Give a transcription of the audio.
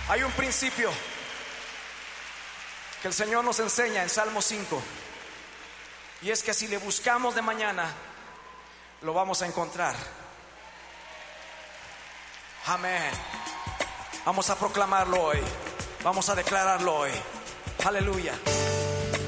Hay un principio que el Señor nos enseña en Salmo 5, y es que si le buscamos de mañana, lo vamos a encontrar. Amén. Vamos a proclamarlo hoy, vamos a declararlo hoy. Aleluya.